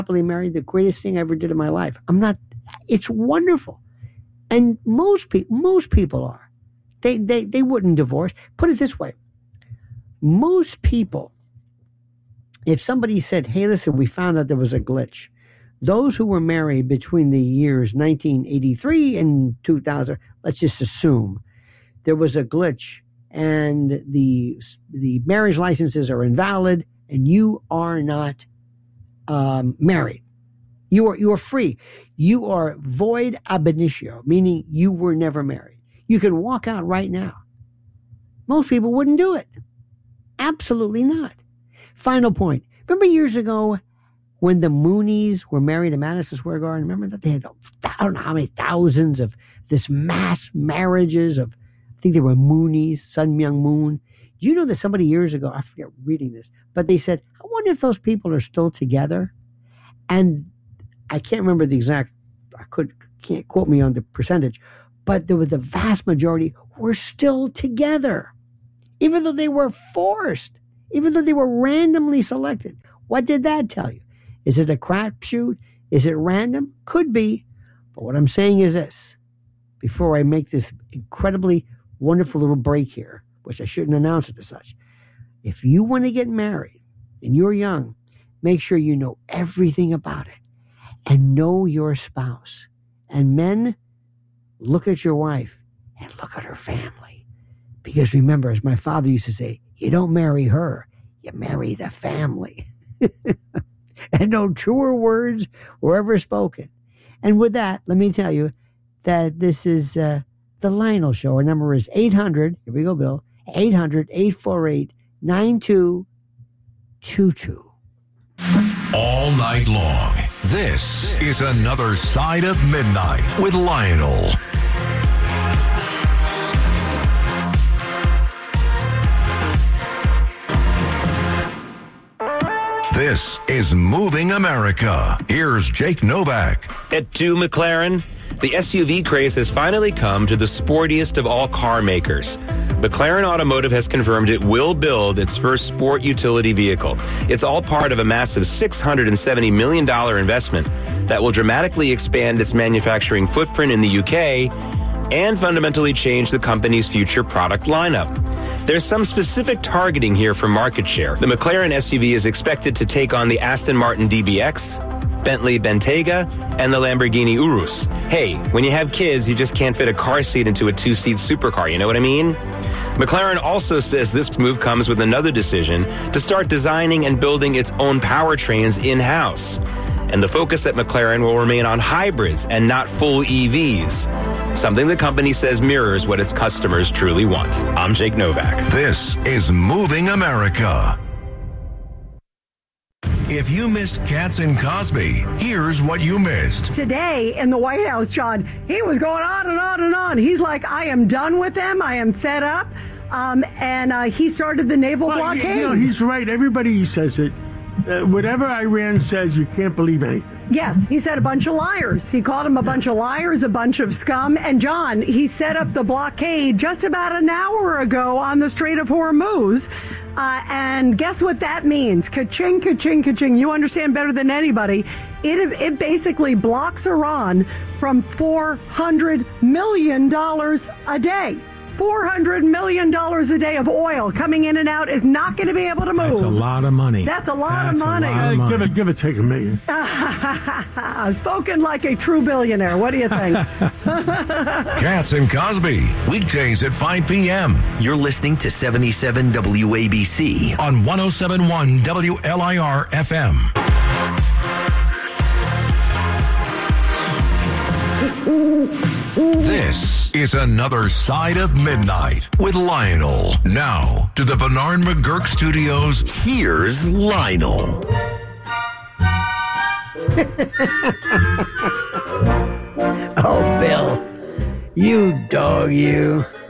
happily married, the greatest thing I ever did in my life. I'm not. It's wonderful, and most people are. They wouldn't divorce. Put it this way: most people, if somebody said, "Hey, listen, we found out there was a glitch," those who were married between the years 1983 and 2000, let's just assume there was a glitch and the marriage licenses are invalid and you are not married. You are free. You are void ab initio, meaning you were never married. You can walk out right now. Most people wouldn't do it. Absolutely not. Final point. Remember years ago when the Moonies were married at Madison Square Garden? Remember that they had, I don't know how many thousands of this mass marriages of, I think they were Moonies, Sun Myung Moon. Do you know that somebody years ago, I forget reading this, but they said, I wonder if those people are still together. And I can't remember the exact, can't quote me on the percentage, but there was the vast majority were still together, even though they were forced, even though they were randomly selected. What did that tell you? Is it a crapshoot? Is it random? Could be. But what I'm saying is this, before I make this incredibly wonderful little break here, which I shouldn't announce it as such. If you want to get married and you're young, make sure you know everything about it and know your spouse. And men, look at your wife and look at her family. Because remember, as my father used to say, you don't marry her, you marry the family. And no truer words were ever spoken. And with that, let me tell you that this is the Lionel Show. Our number is 800, here we go, Bill, 800-848-9222. All night long, this is Another Side of Midnight with Lionel. This is Moving America. Here's Jake Novak. At 2 McLaren, the SUV craze has finally come to the sportiest of all car makers. McLaren Automotive has confirmed it will build its first sport utility vehicle. It's all part of a massive $670 million investment that will dramatically expand its manufacturing footprint in the UK and fundamentally change the company's future product lineup. There's some specific targeting here for market share. The McLaren SUV is expected to take on the Aston Martin DBX, Bentley Bentayga, and the Lamborghini Urus. Hey, when you have kids, you just can't fit a car seat into a 2-seat supercar, you know what I mean? McLaren also says this move comes with another decision to start designing and building its own powertrains in-house. And the focus at McLaren will remain on hybrids and not full EVs. Something the company says mirrors what its customers truly want. I'm Jake Novak. This is Moving America. If you missed Katz and Cosby, here's what you missed. Today in the White House, John, he was going on and on and on. He's like, I am done with them. I am fed up. And he started the naval blockade. You know, he's right. Everybody says it. Whatever Iran says, you can't believe anything. Yes, he said a bunch of liars. He called them a bunch of liars, a bunch of scum. And John, he set up the blockade just about an hour ago on the Strait of Hormuz. And guess what that means? Ka-ching, ka-ching, ka-ching. You understand better than anybody. It basically blocks Iran from $400 million a day. $400 million a day of oil coming in and out is not going to be able to move. That's a lot of money. That's a lot of money. Give it, take $1 million. Spoken like a true billionaire. What do you think? Katz and Cosby, weekdays at 5 p.m. You're listening to 77 WABC on 107.1 WLIR FM. This is Another Side of Midnight with Lionel. Now to the Bernard McGurk Studios. Here's Lionel. Oh, Bill, you dog, you.